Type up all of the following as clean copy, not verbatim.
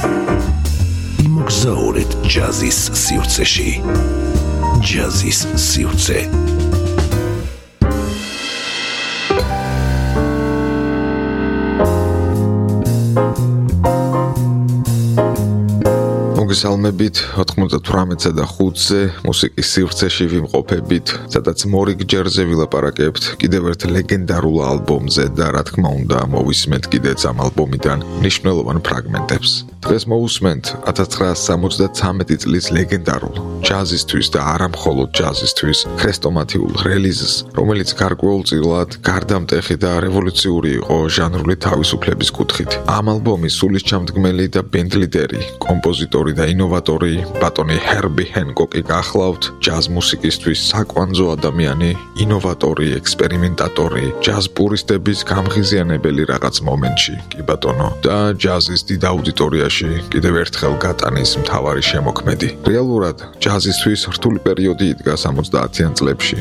იმოგზაურეთ ჯაზის სივრცეში. ჯაზის სივრცე. მოგესალმებით 98-სა და 5-ზე მუსიკის სივრცეში ვიმყოფებით, სადაც მორიგ ჯერზე ვილაპარაკებთ კიდევ ერთ ლეგენდარულ ალბომზე და რა თქმა უნდა მოვისმენთ კიდეც ამ ალბომიდან მნიშვნელოვან ფრაგმენტებს. დღეს მოვუსმენთ 1973 წლის ლეგენდარულ ჯაზისთვის და არა მხოლოდ ჯაზისთვის ქრესტომათიულ რელიზს, რომელიც გარკვეულწილად გარდამტეხი და რევოლუციური იყო ჟანრული თავისუფლების კუთხით. ამ ალბომის სულისჩამდგმელი და ბენდლიდერი, კომპოზიტორი და ინოვატორი ბატონი ჰერბი ჰენკოკი გახლავთ, ჯაზ მუსიკისთვის საკვანძო ადამიანი, ინოვატორი, ექსპერიმენტატორი, ჯაზ პურისტების გამღიზიანებელი რაღაც მომენტში, კი ბატონო, და ჯაზის დიდ აუდიტორიაში კიდევ ერთხელ გატანის მთავარი შემოქმედი. რეალურად ჯაზისთვის რთული პერიოდი იდგა 70-იან წლებში.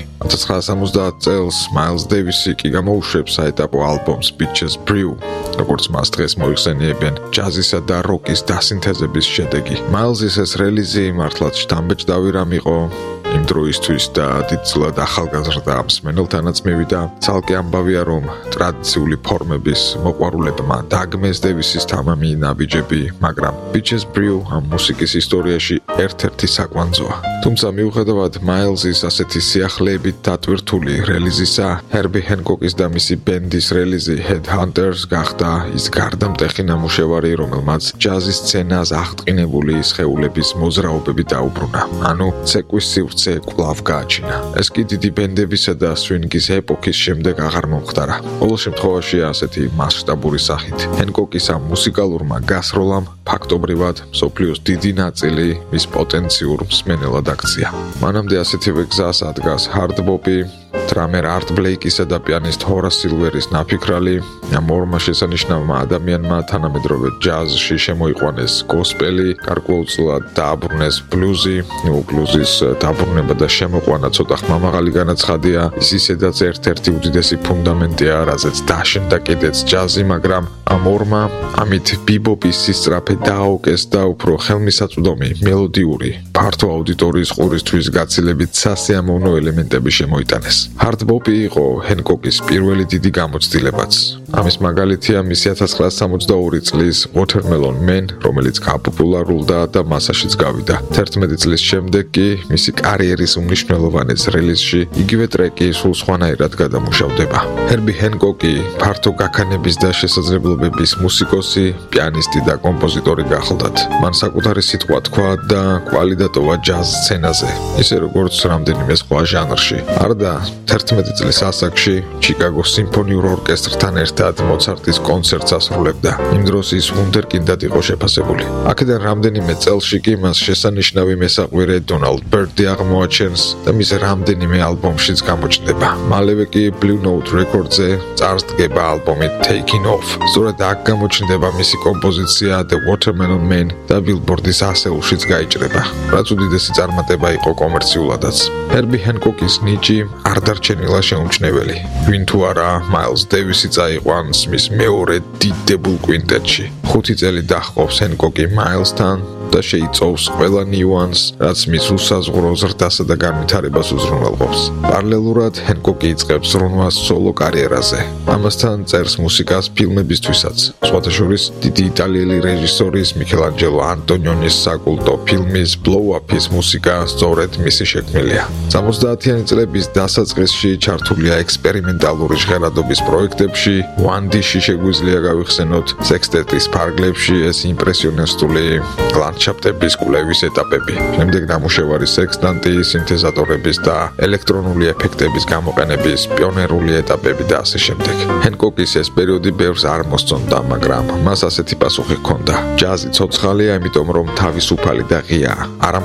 1970 წელს მაილს დევისი კი გამოუშვებს საეტაპო ალბომს Bitches Brew, როგორც მას დღეს მოიხსენიებენ ჯაზისა და როკის დასინთეზების შედეგი. მაილზის ეს რელიზი მართლაც შთამბეჭდავი რამ იყო იმ დროისთვის და დიდწილად ახალგაზრდა მსმენელთანაც მივიდა. ცალკე ამბავია, რომ ტრადიციული ფორმების მოყვარულებმა დაგმეს დევისის თამამი ნაბიჯები, მაგრამ Bitches Brew ამ მუსიკის ისტორიაში ერთ-ერთი საკვანძოა. თუმცა მიუხედავად მაილზის ასეთი სიახლეებით დატვირთული რელიზისა, ჰერბი ჰენკოკის და მისი ბენდის რელიზი Headhunters გახდა ის გარდამტეხი ნამუშევარი, რომელმაც ჯაზის სცენას აღტყინებული სხეულების მოძრაობები დაუბრუნა. ანუ ცეკვის სივრცე კვლავ გააჩინა. ეს კი დიდი ბენდებისა და სვინგის ეპოქის შემდეგ აღარ მომხდარა. ყოველ შემთხვევაში ასეთი მასშტაბური სახით. ჰენკოკის ამ მუსიკალურმა გასროლამ ფაქტობრივად მსოფლიოს დიდი ნაწილი მის პოტენციურ მსმენელად აქცია. მანამდე ასეთივე გზას ადგას ჰარდბოპი, დრამერ არტ ბლეიკისა და პიანისტ ჰორას სილვერის ნაფიქრალი. ამ ორმა შესანიშნავმა ადამიანმა თანამედროვე ჯაზში შემოიყვანეს გოსპელი, გარკვეულწილად დააბრუნეს ბლუზი. ბლუზის დაბრუნება და შემოყვანა ცოტა ხმამაღალი განაცხადია. ის ისედაც ერთ-ერთი უდიდესი ფუნდამენტია, რაზეც დაშენდა კიდეც ჯაზი, მაგრამ ამ ორმა ამით ბიბოპის სისწრაფე დააოკეს და უფრო ხელმისაწვდომი, მელოდიური, ფართო აუდიტორიის ყურისთვის გაცილებით სასიამოვნო ელემენტები შემოიტანეს. ჰარდბოპი იყო ჰენკოკის პირველი დიდი გამოცდილებაც. ამის მაგალითია მისი 1962 წლის Watermelon Man, რომელიც გაპოპულარულდა და მასაშიც გავიდა. 11 წლის შემდეგ კი მისი კარიერის უმნიშვნელოვანეს რელიზში იგივე ტრეკი სულ სხვანაირად გადამუშავდება. ჰერბი ჰენკოკი ფართო გაქანების და შესაძლებლობების მუსიკოსი, პიანისტი და კომპოზიტორი გახლდათ. მან საკუთარი სიტყვა თქვა და კვალი დატოვა ჯაზ სცენაზე, ისე როგორც რამდენიმე სხვა ჟანრში. არდა 11 წლის ასაკში ჩიკაგოს სიმფონიურ ორკესტრთან ერთად მოცარტის კონცერტს ასრულებდა. იმ დროს ის ვუნდერკინდად იყო შეფასებული. აქედან რამდენიმე წელში კი მას შესანიშნავი მესაყვირე დონალდ ბერდი აღმოაჩენს და მის რამდენიმე ალბომშიც გამოჩნდება. მალევე კი Blue Note Records-ზე წარსდგება ალბომი Taking Off. სწორედ აქ გამოჩნდება მისი კომპოზიცია The Watermelon Man და Billboard-ის ასეულშიც გაიჭრება, რაც უდიდესი წარმატება იყო კომერციულადაც. ჰერბი ჰენკოკის ნიჭი არ დარჩენილა შეუმჩნეველი. ვინ თუ არა მაილს დევისი წაიყვანს მის მეორე დიდ დებულ კვინტეტში. 5 წელი დაჰყობს ჰენკოკი მაილსთან და შეიწოვს ყველა ნიუანს, რაც მის უსაზღვრო ზრდასა და განვითარებას უზრუნველყოფს. პარალელურად ჰენკოკი იწყებს ზრუნვას სოლო კარიერაზე. ამასთან წერს მუსიკას ფილმებისთვისაც. სხვათა შორის დიდი იტალიელი რეჟისორის მიქელანჯელო ანტონიონის საკულტო ფილმის Blow Up-ის მუსიკა სწორედ მისი შექმნილია. 70-იანი წლების დასაწყისში ჩართულია ექსპერიმენტალური ჟღერადობის პროექტებში, One Dish-ი შეგვიძლია გავიხსენოთ, სექსტეტის ფარგლებში ეს იმპრესიონისტული ლანდშაფტების კვლევის ეტაპები. შემდეგ ნამუშევარი სექსტანტი, სინთეზატორების და ელექტრონული ეფექტების გამოყენების პიონერული ეტაპები და ასე შემდეგ. ჰენკოკის ეს პერიოდი ბევრს არ მოსწონდა, მაგრამ მას ასეთი პასუხი ჰქონდა. ჯაზი ცოცხალია, იმიტომ რომ თავისუფალი და ღიაა. არა